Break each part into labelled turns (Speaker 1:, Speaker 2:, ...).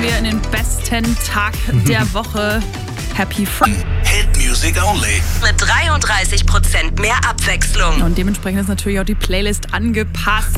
Speaker 1: dir in den besten Tag der Woche. Happy Friday.
Speaker 2: Hit Music Only.
Speaker 3: Mit 33% mehr Abwechslung.
Speaker 1: Und dementsprechend ist natürlich auch die Playlist angepasst.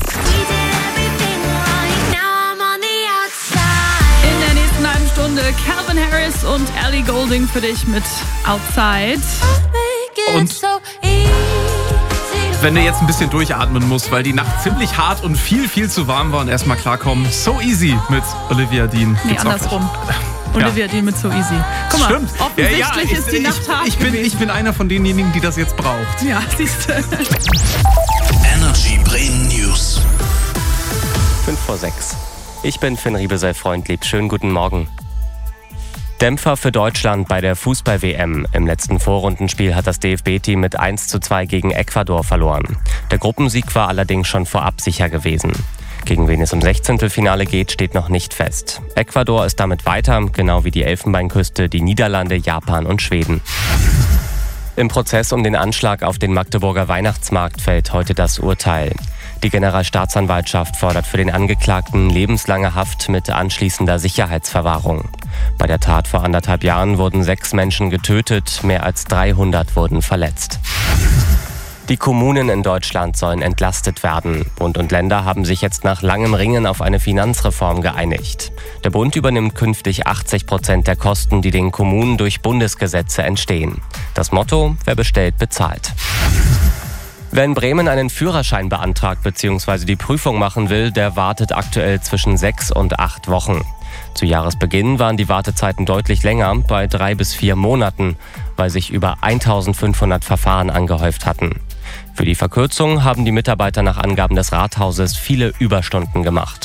Speaker 1: In der nächsten halben Stunde Calvin Harris und Ellie Goulding für dich mit Outside.
Speaker 4: Und wenn du jetzt ein bisschen durchatmen musst, weil die Nacht ziemlich hart und viel zu warm war und erstmal klarkommen, So Easy mit Olivia Dean.
Speaker 1: Nee, andersrum. Olivia Dean mit So Easy. Guck mal,
Speaker 4: stimmt.
Speaker 1: Offensichtlich ist die Nacht hart
Speaker 4: ich bin einer von denjenigen, die das jetzt braucht.
Speaker 1: Ja, siehst du.
Speaker 2: Energy Bremen News.
Speaker 5: 5:06. Ich bin Finn Riebesell-Freundlieb. Schönen guten Morgen. Dämpfer für Deutschland bei der Fußball-WM. Im letzten Vorrundenspiel hat das DFB-Team mit 1:2 gegen Ecuador verloren. Der Gruppensieg war allerdings schon vorab sicher gewesen. Gegen wen es im 16. Finale geht, steht noch nicht fest. Ecuador ist damit weiter, genau wie die Elfenbeinküste, die Niederlande, Japan und Schweden. Im Prozess um den Anschlag auf den Magdeburger Weihnachtsmarkt fällt heute das Urteil. Die Generalstaatsanwaltschaft fordert für den Angeklagten lebenslange Haft mit anschließender Sicherheitsverwahrung. Bei der Tat vor 1,5 Jahren wurden 6 Menschen getötet, mehr als 300 wurden verletzt. Die Kommunen in Deutschland sollen entlastet werden. Bund und Länder haben sich jetzt nach langem Ringen auf eine Finanzreform geeinigt. Der Bund übernimmt künftig 80% der Kosten, die den Kommunen durch Bundesgesetze entstehen. Das Motto: Wer bestellt, bezahlt. Wer in Bremen einen Führerschein beantragt bzw. die Prüfung machen will, der wartet aktuell zwischen 6 und 8 Wochen. Zu Jahresbeginn waren die Wartezeiten deutlich länger, bei 3 bis 4 Monaten, weil sich über 1500 Verfahren angehäuft hatten. Für die Verkürzung haben die Mitarbeiter nach Angaben des Rathauses viele Überstunden gemacht.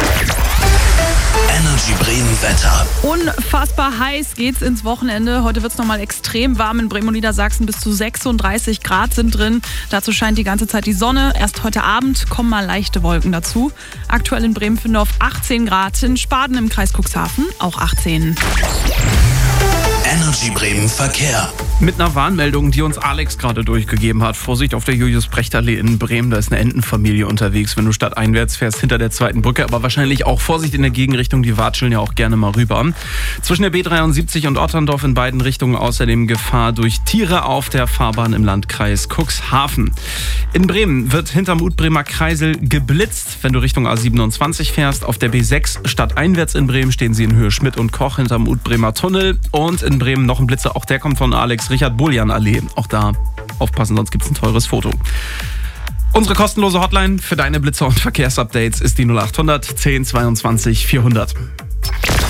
Speaker 2: Energy Bremen Wetter.
Speaker 1: Unfassbar heiß geht's ins Wochenende. Heute wird's nochmal extrem warm. In Bremen und Niedersachsen bis zu 36 Grad sind drin. Dazu scheint die ganze Zeit die Sonne. Erst heute Abend kommen mal leichte Wolken dazu. Aktuell in Bremen-Findorf 18 Grad. In Spaden im Kreis Cuxhaven auch 18.
Speaker 2: Energy Bremen Verkehr.
Speaker 4: Mit einer Warnmeldung, die uns Alex gerade durchgegeben hat. Vorsicht auf der Julius-Brecht-Allee in Bremen, da ist eine Entenfamilie unterwegs, wenn du stadteinwärts fährst, hinter der zweiten Brücke. Aber wahrscheinlich auch Vorsicht in der Gegenrichtung, die watscheln ja auch gerne mal rüber. Zwischen der B73 und Otterndorf in beiden Richtungen außerdem Gefahr durch Tiere auf der Fahrbahn im Landkreis Cuxhaven. In Bremen wird hinterm Utbremer Kreisel geblitzt, wenn du Richtung A27 fährst. Auf der B6 stadteinwärts in Bremen stehen sie in Höhe Schmidt und Koch hinterm Utbremer Tunnel. Und in Bremen noch ein Blitzer, auch der kommt von Alex. Richard-Bullian-Allee. Auch da aufpassen, sonst gibt es ein teures Foto. Unsere kostenlose Hotline für deine Blitzer und Verkehrsupdates ist die 0800 10 22 400.